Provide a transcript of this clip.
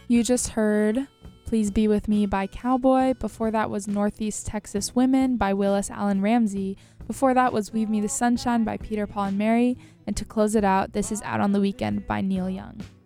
You just heard Please Be With Me by Cowboy. Before that was Northeast Texas Women by Willis Allen Ramsey. Before that was Weave Me the Sunshine by Peter, Paul, and Mary. And to close it out, this is Out on the Weekend by Neil Young.